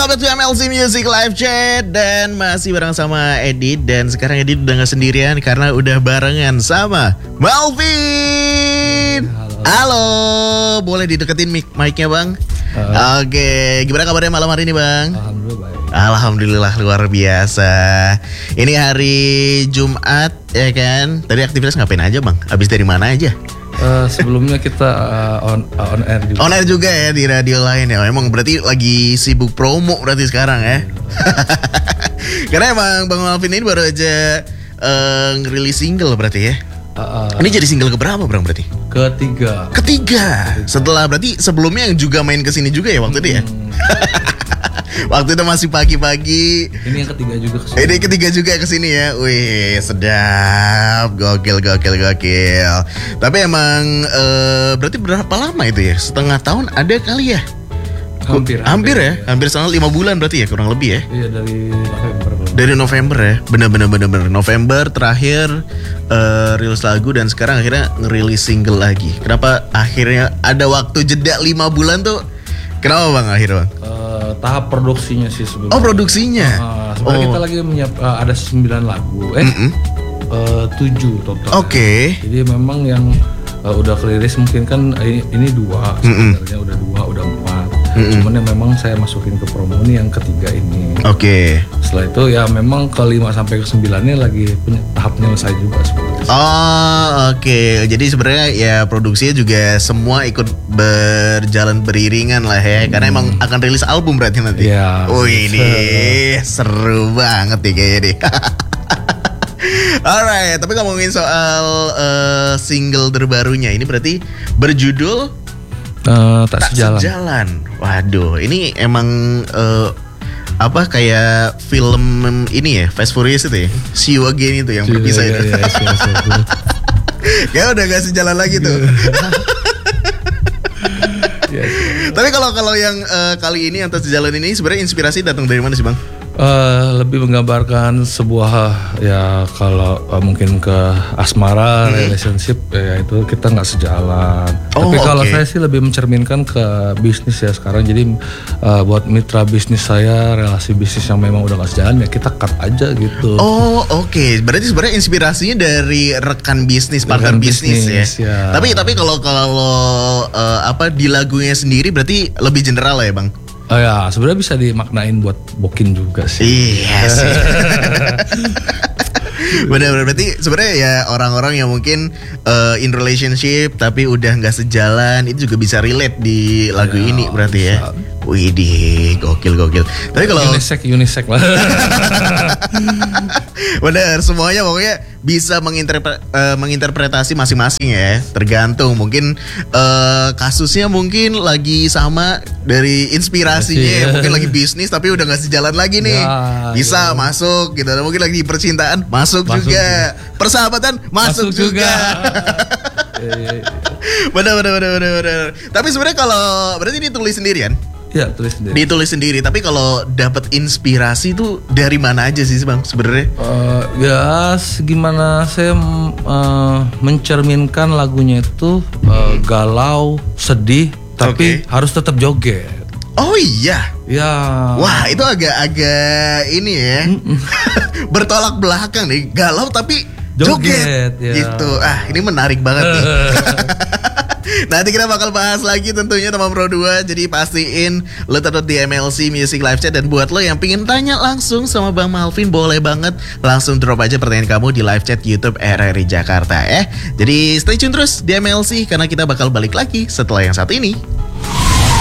Welcome back to MLC Music Live Chat. Dan masih bareng sama Edit. Dan sekarang Edit udah gak sendirian karena udah barengan sama Malvin. Halo. Boleh dideketin mic-nya bang? Oke, gimana kabarnya malam hari ini bang? Alhamdulillah baik. Alhamdulillah luar biasa. Ini hari Jumat ya kan? Tadi aktivitas ngapain aja bang? Habis dari mana aja? Sebelumnya kita on air juga. On air juga ya di radio lain ya. Emang berarti lagi sibuk promo berarti sekarang ya. Karena emang Bang Malvin ini baru aja ngerilis single berarti ya. Ini jadi single keberapa Bang berarti? Ketiga. Setelah berarti sebelumnya yang juga main kesini juga ya waktu itu ya. Waktu itu masih pagi-pagi. Ini yang ketiga juga kesini. Ini ketiga juga kesini ya. Wih sedap. Gokil. Tapi emang berarti berapa lama itu ya? Setengah tahun ada kali ya? Hampir ya? Hampir setengah 5 bulan berarti ya kurang lebih ya? Iya dari November. Dari November ya? Bener. November terakhir rilis lagu dan sekarang akhirnya ngerilis single lagi. Kenapa akhirnya ada waktu jeda 5 bulan tuh? Kenapa bang akhirnya bang? Tahap produksinya sih sebenarnya. Oh produksinya? Sebenarnya kita lagi ada 9 lagu. 7 total. Oke. Jadi memang yang udah keliris mungkin kan ini 2 sebenarnya udah 2 udah 4. Cuman yang memang saya masukin ke promo ini yang ketiga ini. Oke. Setelah itu ya memang ke 5 sampai ke 9-nya lagi tahap nyelesai juga sebenarnya. Oh oke. Jadi sebenarnya ya produksinya juga semua ikut berjalan beriringan lah ya. Karena emang akan rilis album berarti nanti. Iya. Wih ini seru banget nih kayaknya deh. Alright, tapi ngomongin soal single terbarunya ini berarti berjudul Tak Sejalan. Waduh, ini emang apa kayak film ini ya, Fast Furious itu ya, See You Again itu yang berpisah itu. Kayak udah gak sejalan lagi tuh. Tapi kalau yang kali ini yang Tak Sejalan ini sebenarnya inspirasi datang dari mana sih bang? Lebih menggambarkan sebuah ya kalau mungkin ke asmara, relationship ya itu kita nggak sejalan. Tapi kalau saya sih lebih mencerminkan ke bisnis ya sekarang. Jadi buat mitra bisnis saya, relasi bisnis yang memang udah nggak sejalan ya kita cut aja gitu. Oh oke. Berarti sebenarnya inspirasinya dari rekan bisnis, partner bisnis ya. Tapi kalau apa di lagunya sendiri berarti lebih general ya bang? Ya sebenarnya bisa dimaknain buat bokin juga sih. Iya sih. Benar berarti sebenarnya ya orang-orang yang mungkin in relationship tapi udah nggak sejalan itu juga bisa relate di lagu ini berarti bisa. Ya. Widih, gokil. Tapi kalau unisex lah. Bener, semuanya pokoknya bisa menginterpretasi masing-masing ya. Tergantung mungkin kasusnya mungkin lagi sama dari inspirasinya ya. Mungkin lagi bisnis tapi udah gak sejalan lagi nih ya, bisa masuk gitu. Mungkin lagi percintaan masuk juga. Persahabatan masuk juga. Bener. Tapi sebenarnya kalau berarti ditulis sendirian? Ya tulis sendiri. Ditulis sendiri. Tapi kalau dapat inspirasi tuh dari mana aja sih bang sebenarnya? Ya gimana saya mencerminkan lagunya itu galau, sedih, tapi harus tetap joget. Oh iya. Ya. Wah itu agak ini ya. Bertolak belakang nih. Galau tapi joget ya. Gitu. Ini menarik banget nih. Nanti kita bakal bahas lagi tentunya teman Pro 2. Jadi pastiin lo tetap di MLC Music Live Chat. Dan buat lo yang pengen tanya langsung sama Bang Malvin, boleh banget langsung drop aja pertanyaan kamu di live chat YouTube RRI Jakarta ya. Jadi stay tune terus di MLC karena kita bakal balik lagi setelah yang satu ini.